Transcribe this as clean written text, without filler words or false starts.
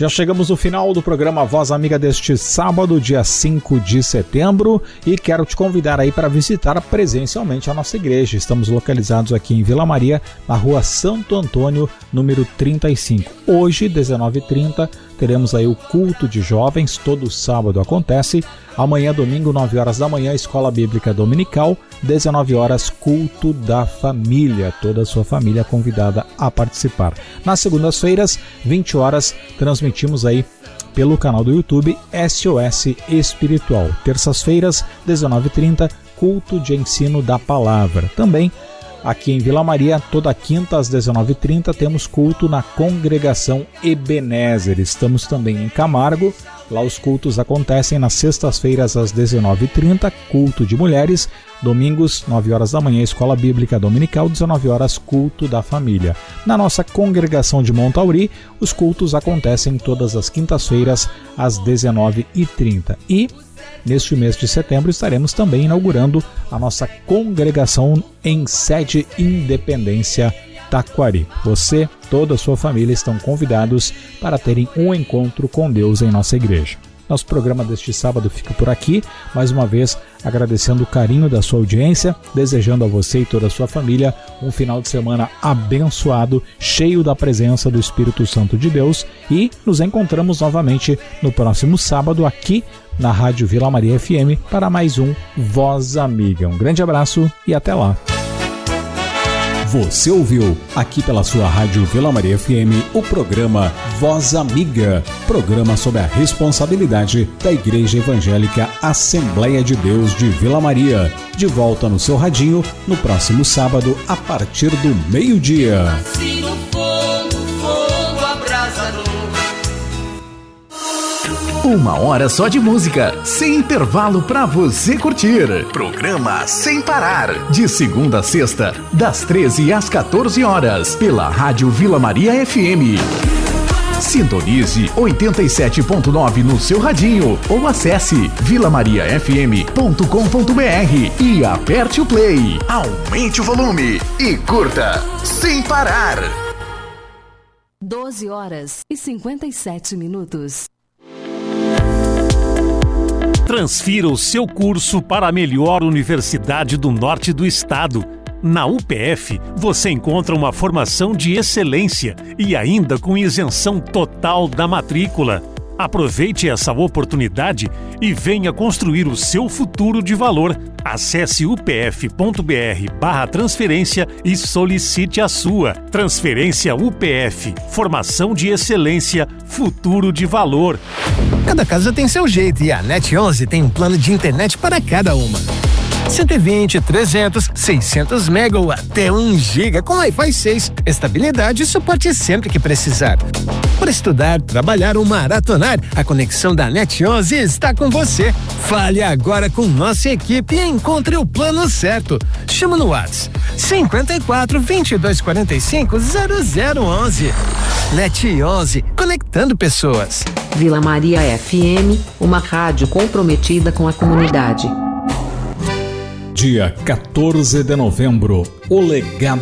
Já chegamos no final do programa Voz Amiga deste sábado, dia 5 de setembro, e quero te convidar aí para visitar presencialmente a nossa igreja. Estamos localizados aqui em Vila Maria, na rua Santo Antônio, número 35. Hoje, 19h30, teremos aí o culto de jovens, todo sábado acontece. Amanhã, domingo, 9 horas da manhã, Escola Bíblica Dominical, 19 horas, culto da família. Toda a sua família convidada a participar. Nas segundas-feiras, 20 horas, transmitimos aí pelo canal do YouTube SOS Espiritual. Terças-feiras, 19h30, culto de ensino da palavra. Também aqui em Vila Maria, toda quinta às 19h30, temos culto na Congregação Ebenezer. Estamos também em Camargo. Lá os cultos acontecem nas sextas-feiras às 19h30, culto de mulheres. Domingos, 9 horas da manhã, Escola Bíblica Dominical, 19 horas, culto da família. Na nossa congregação de Montauri, os cultos acontecem todas as quintas-feiras às 19h30. E neste mês de setembro estaremos também inaugurando a nossa congregação em sede Independência, Taquari. Você, toda a sua família estão convidados para terem um encontro com Deus em nossa igreja. Nosso programa deste sábado fica por aqui, mais uma vez agradecendo o carinho da sua audiência, desejando a você e toda a sua família um final de semana abençoado, cheio da presença do Espírito Santo de Deus, e nos encontramos novamente no próximo sábado aqui na Rádio Vila Maria FM para mais um Voz Amiga. Um grande abraço e até lá. Você ouviu, aqui pela sua Rádio Vila Maria FM, o programa Voz Amiga, programa sob a responsabilidade da Igreja Evangélica Assembleia de Deus de Vila Maria. De volta no seu radinho, no próximo sábado, a partir do meio-dia. Uma hora só de música, sem intervalo pra você curtir. Programa Sem Parar, de segunda a sexta, das 13 às 14 horas, pela Rádio Vila Maria FM. Sintonize 87.9 no seu radinho ou acesse vilamariafm.com.br e aperte o play, aumente o volume e curta Sem Parar. 12 horas e 57 minutos. Transfira o seu curso para a melhor universidade do norte do estado. Na UPF, você encontra uma formação de excelência e ainda com isenção total da matrícula. Aproveite essa oportunidade e venha construir o seu futuro de valor. Acesse upf.br/transferência e solicite a sua. Transferência UPF. Formação de excelência, futuro de valor. Cada casa tem seu jeito e a Net11 tem um plano de internet para cada uma. 120, 300, 600 mega ou até 1 giga com Wi-Fi 6. Estabilidade e suporte sempre que precisar. Para estudar, trabalhar ou maratonar, a conexão da Net11 está com você. Fale agora com nossa equipe e encontre o plano certo. Chama no WhatsApp 54 22 45 0011. Net11, conectando pessoas. Vila Maria FM, uma rádio comprometida com a comunidade. Dia 14 de novembro, o legado